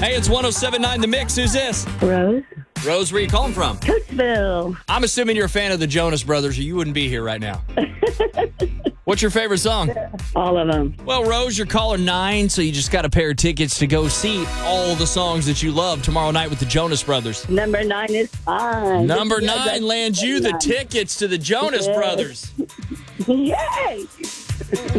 Hey, it's 107.9 The Mix. Who's this? Rose. Rose, where you calling from? Coatesville. I'm assuming you're a fan of the Jonas Brothers or you wouldn't be here right now. What's your favorite song? All of them. Well, Rose, you're caller 9, so you just got a pair of tickets to go see all the songs that you love tomorrow night with the Jonas Brothers. Number 9 is fine. Number Yeah, 9 that's lands you the nine. tickets to the Jonas Yes. Brothers. Yay!